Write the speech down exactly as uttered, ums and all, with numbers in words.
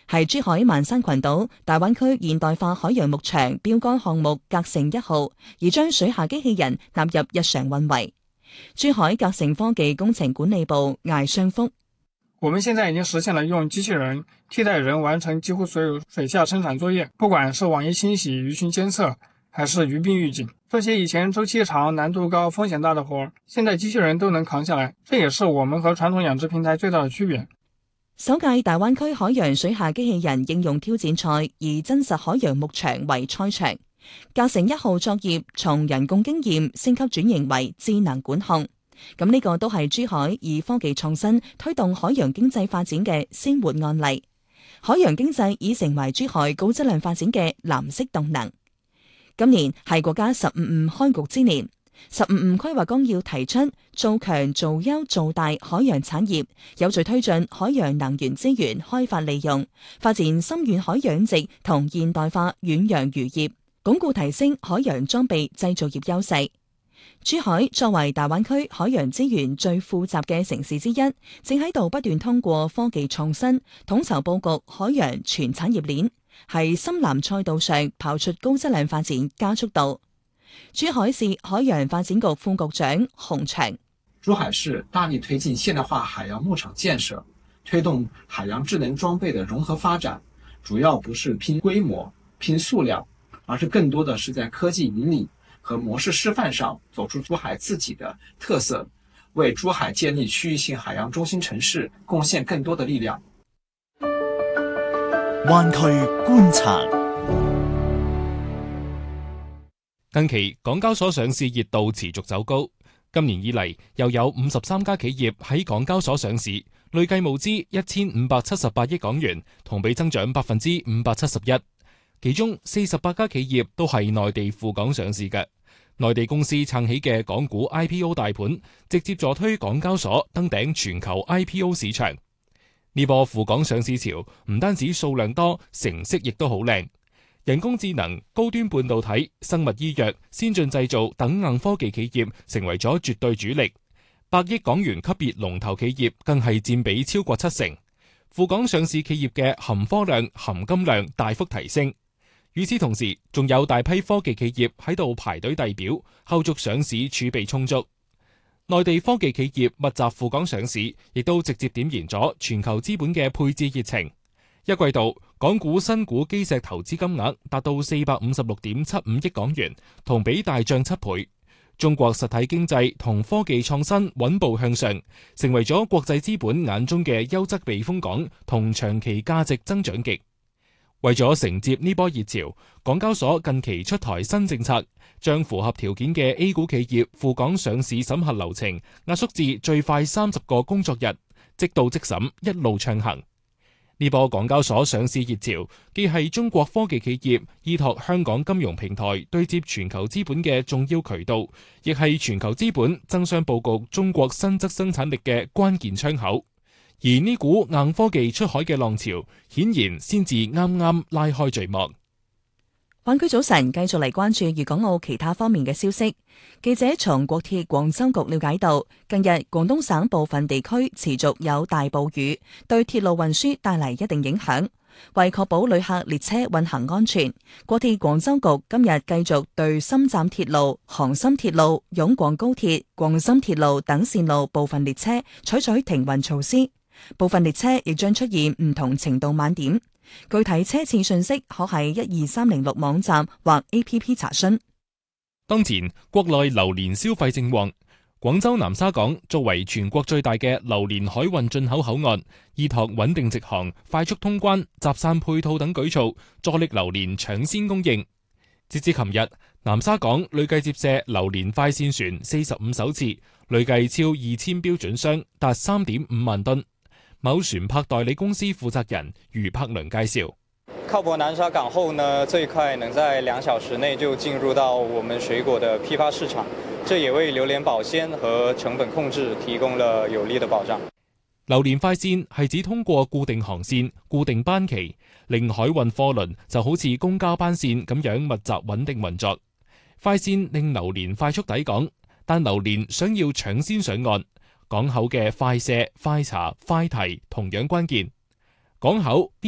係珠海萬山群島大灣區現代化海洋牧場標杆項目隔成一號，而將水下機器人納入日常運維。珠海隔成科技工程管理部艾尚福： 我們現在已經實現了用機器人替代人完成幾乎所有水下生產作業，不管是網頁清洗、魚群監測，還是魚病預警，這些以前周期長、難度高、風險大的活，現在機器人都能扛下來，這也是我們和傳統養殖平台最大的區別。 首屆大灣區海洋水下機器人應用挑戰賽以真實海洋牧場為賽場，隔成一號作業從人工經驗升級轉型為智能管控。咁呢個都係珠海以科技創新推動海洋經濟發展嘅鮮活案例。海洋經濟已成為珠海高質量發展嘅藍色動能。今年係國家十五五開局之年，十五五規劃綱要提出做強做優做大海洋產業，有序推進海洋能源資源開發利用，發展深遠海養殖同現代化遠洋漁業，鞏固提升海洋裝備製造業優勢。珠海作為大灣區海洋資源最富集嘅城市之一，正喺度不斷通過科技創新統籌佈局海洋全產業鏈，喺深藍賽道上跑出高質量發展加速度。珠海市海洋發展局副局長洪祥： 珠海市大力推進現代化海洋牧場建設，推動海洋智能裝備的融合發展，主要不是拼規模、拼數量，而是更多的是在科技引領和模式示範上走出珠海自己的特色，為珠海建立區域性海洋中心城市貢獻更多的力量。 灣區觀察。 近期港交所上市熱度持續走高，今年以嚟又有五十三家企業喺港交所上市，累計募資一千五百七十八億港元，同比增長百分之五百七十一。其中四十八家企業都係內地赴港上市嘅，內地公司撐起嘅港股 I P O 大盤，直接助推港交所登頂全球 I P O 市場。呢波赴港上市潮唔單止數量多，成績亦都好靚。人工智能、高端半導體、生物醫藥、先進製造等硬科技企業成為咗絕對主力，百億港元級別龍頭企業更係佔比超過七成。赴港上市企業嘅含科量、含金量大幅提升。與此同時，仲有大批科技企業喺度排隊遞表，後續上市儲備充足。內地科技企業密集赴港上市，亦都直接點燃咗全球資本嘅配置熱情。一季度，港股新股基石投資金額達到四百五十六點七五億港元，同比大漲七倍。中國實體經濟同科技創新穩步向上，成為咗國際資本眼中嘅優質避風港同長期價值增長極。為咗承接呢波熱潮，港交所近期出台新政策，將符合條件嘅 A 股企業赴港上市審核流程壓縮至最快三十個工作日，即到即審，一路暢行。呢波港交所上市熱潮，既係中國科技企業依託香港金融平台對接全球資本嘅重要渠道，亦係全球資本爭相佈局中國新質生產力嘅關鍵窗口。而呢股硬科技出海嘅浪潮，顯然先至啱啱拉開序幕。 灣區早晨，繼續嚟關注粵港澳其他方面嘅消息。記者從國鐵廣州局了解到，近日廣東省部分地區持續有大暴雨，對鐵路運輸帶嚟一定影響。為確保旅客列車運行安全，國鐵廣州局今日繼續對深湛鐵路、杭深鐵路、湧廣高鐵、廣深鐵路等線路部分列車採取停運措施，部分列車亦將出現唔同程度晚點。具體車次信息可喺一二三零六網站或 A P P 查詢。 當前國內榴蓮消費正旺，廣州南沙港作為全國最大嘅榴蓮海運進口口岸，依託穩定直航、快速通關、集散配套等舉措，助力榴蓮搶先供應。截至琴日，南沙港累計接卸榴蓮快線船四十五艘次，累計超二千標準箱，達三點五萬噸。某船舶代理公司負責人余柏倫介紹： 靠泊南沙港後呢，最快能在兩小時內就進入到我們水果的批發市場，這也為榴蓮保鮮和成本控制提供了有力的保障。 榴蓮快線係指通過固定航線、固定班期，令海運貨輪就好似公交班線咁樣密集穩定運作。快線令榴蓮快速抵港，但榴蓮想要搶先上岸，港口嘅快卸、快查、快提同樣關鍵。港口